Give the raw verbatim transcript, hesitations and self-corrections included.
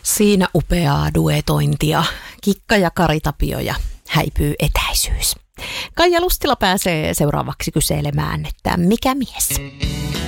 Siinä upeaa duetointia. Kikka ja Kari Tapio ja häipyy etäisyys. Kaija Lustila pääsee seuraavaksi kyselemään, että mikä mies?